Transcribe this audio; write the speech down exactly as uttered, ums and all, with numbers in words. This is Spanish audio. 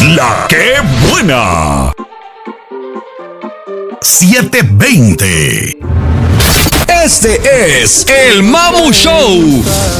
La que buena. siete veinte. Este es el Mamu Show.